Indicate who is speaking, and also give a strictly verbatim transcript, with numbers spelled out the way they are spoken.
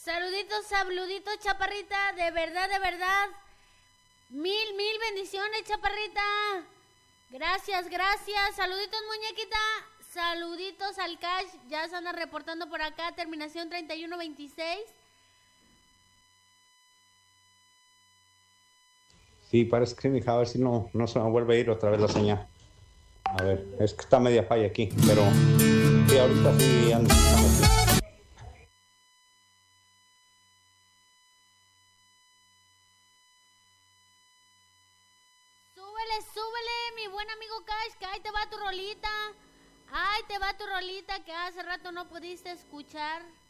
Speaker 1: Saluditos, saluditos, Chaparrita, de verdad, de verdad. Mil, mil bendiciones, Chaparrita. Gracias, gracias. Saluditos, muñequita. Saluditos al Cash. Ya se anda reportando por acá. Terminación treinta y uno veintiséis.
Speaker 2: Sí, parece que mi hija, a ver si no, no se me vuelve a ir otra vez la señal. A ver, es que está media falla aquí, pero sí, ahorita sí ando.
Speaker 1: Súbele, súbele, mi buen amigo Cash, que ahí te va tu rolita. Ahí te va tu rolita que hace rato no pudiste escuchar.